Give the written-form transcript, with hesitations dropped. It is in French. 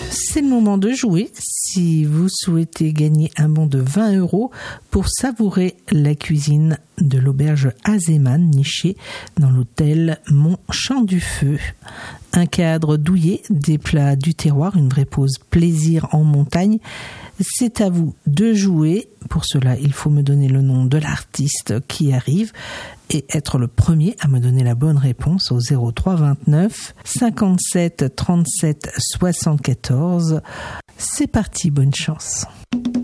c'est le moment de jouer. Si vous souhaitez gagner un bon de 20 € pour savourer la cuisine de l'auberge Azeman, nichée dans l'hôtel Mont Champ du Feu. Un cadre douillet, des plats du terroir, une vraie pause plaisir en montagne. C'est à vous de jouer. Pour cela, il faut me donner le nom de l'artiste qui arrive et être le premier à me donner la bonne réponse au 03 29 57 37 74. C'est parti, bonne chance.